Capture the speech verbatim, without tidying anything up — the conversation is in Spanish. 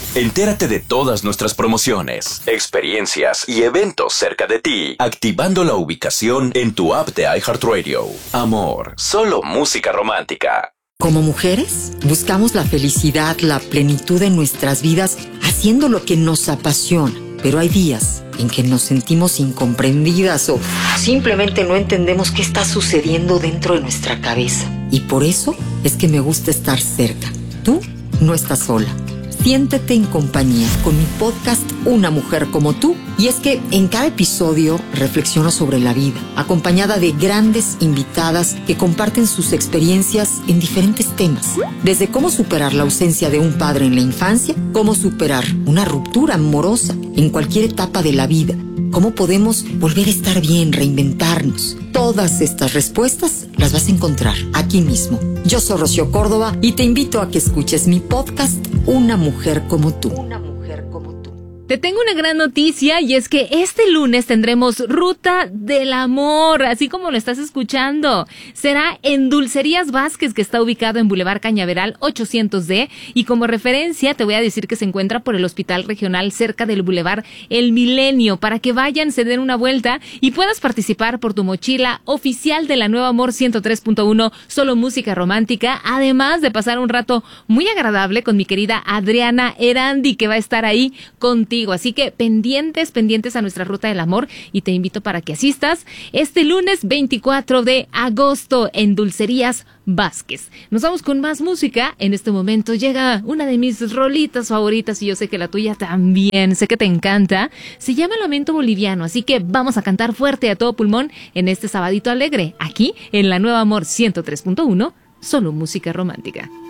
Entérate de todas nuestras promociones, experiencias y eventos cerca de ti, activando la ubicación en tu app de iHeartRadio. Amor, solo música romántica. Como mujeres, buscamos la felicidad, la plenitud en nuestras vidas, haciendo lo que nos apasiona. Pero hay días en que nos sentimos incomprendidas o simplemente no entendemos qué está sucediendo dentro de nuestra cabeza. Y por eso es que me gusta estar cerca. Tú no estás sola. Siéntete en compañía con mi podcast Una Mujer Como Tú. Y es que en cada episodio reflexiono sobre la vida, acompañada de grandes invitadas que comparten sus experiencias en diferentes temas. Desde cómo superar la ausencia de un padre en la infancia, cómo superar una ruptura amorosa en cualquier etapa de la vida, cómo podemos volver a estar bien, reinventarnos. Todas estas respuestas las vas a encontrar aquí mismo. Yo soy Rocío Córdoba y te invito a que escuches mi podcast Una Mujer Como Tú. Una Mujer Como Tú. Te tengo una gran noticia y es que este lunes tendremos Ruta del Amor, así como lo estás escuchando. Será en Dulcerías Vázquez, que está ubicado en Boulevard Cañaveral ochocientos D, y como referencia te voy a decir que se encuentra por el Hospital Regional cerca del Boulevard El Milenio, para que vayan, se den una vuelta y puedas participar por tu mochila oficial de la Nueva Amor ciento tres punto uno, solo música romántica, además de pasar un rato muy agradable con mi querida Adriana Erandi, que va a estar ahí contigo. Así que pendientes, pendientes a nuestra Ruta del Amor, y te invito para que asistas este lunes veinticuatro de agosto en Dulcerías Vázquez. Nos vamos con más música. En este momento llega una de mis rolitas favoritas y yo sé que la tuya también, sé que te encanta. Se llama Lamento Boliviano, así que vamos a cantar fuerte a todo pulmón en este sabadito alegre, aquí en la Nueva Amor ciento tres punto uno, solo música romántica.